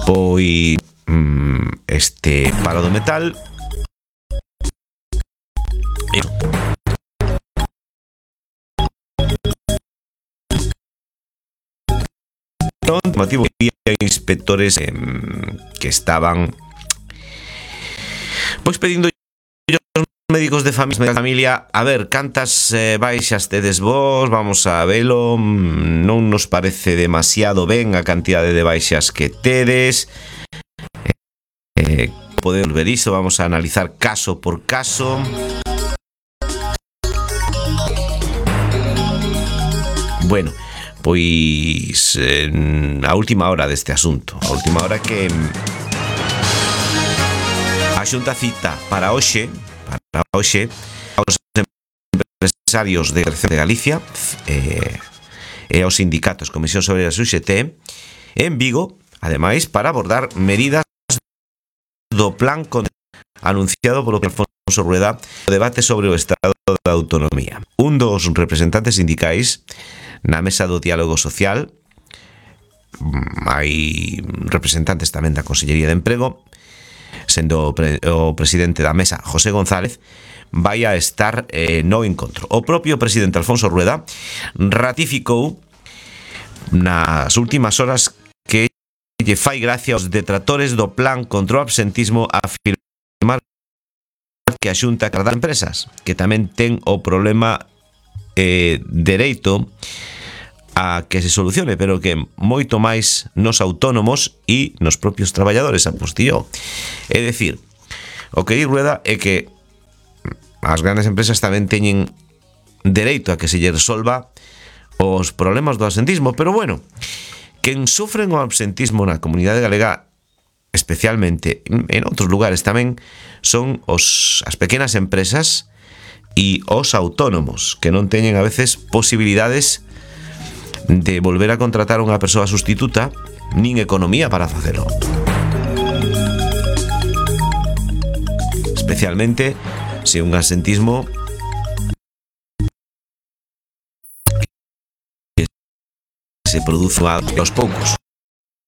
Pois este paro do metal motivo había inspectores que estaban pois pedindo aos médicos de familia, a ver, cantas baixas tedes vos, vamos a velo, non nos parece demasiado ben a cantidade de baixas que tedes, podemos ver iso, vamos a analizar caso por caso. Bueno, pois a última hora deste asunto, a última hora que a Xunta cita para hoxe aos empresarios de Galicia e aos sindicatos Comisión Obrera e UGT en Vigo, ademais, para abordar medidas do plan anunciado polo Alfonso Rueda o debate sobre o estado da autonomía. Un dos representantes sindicais na mesa do diálogo social, hai representantes tamén da Consellería de Emprego, sendo o presidente da mesa, José González, vai a estar no encontro. O propio presidente Alfonso Rueda ratificou nas últimas horas que lle fai gracia aos detractores do plan contra o absentismo a afirmar que a Xunta carda empresas, que tamén ten o problema dereito a que se solucione, pero que moito máis nos autónomos e nos propios traballadores, apostillou. É dicir, o que di Rueda é que as grandes empresas tamén teñen dereito a que se lle resolva os problemas do absentismo, pero bueno, quen sufren o absentismo na comunidade galega, especialmente en outros lugares tamén, son as pequenas empresas e os autónomos, que non teñen a veces posibilidades de volver a contratar unha persoa sustituta nin economía para facelo. Especialmente se un absentismo que se produce aos poucos.